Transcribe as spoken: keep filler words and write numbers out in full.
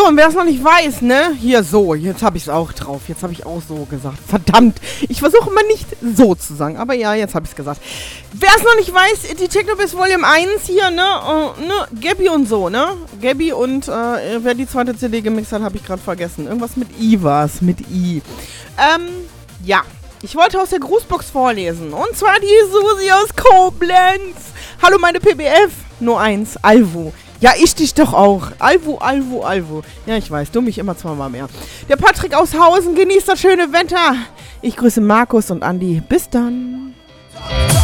So, und wer es noch nicht weiß, ne? Hier so, jetzt habe ich es auch drauf. Jetzt habe ich auch so gesagt. Verdammt. Ich versuche immer nicht so zu sagen. Aber ja, jetzt habe ich es gesagt. Wer es noch nicht weiß, die Technobiz Volume eins hier, ne? Uh, ne? Gabby und so, ne? Gabby und äh, wer die zweite C D gemixt hat, habe ich gerade vergessen. Irgendwas mit I war es. Mit I. Ähm, ja. Ich wollte aus der Grußbox vorlesen. Und zwar die Susi aus Koblenz. Hallo meine P B F. Nur eins. Alvu. Ja, ich dich doch auch. Alvu, Alvu, Alvu. Ja, ich weiß, du mich immer zweimal mehr. Der Patrick aus Hausen genießt das schöne Wetter. Ich grüße Markus und Andi. Bis dann.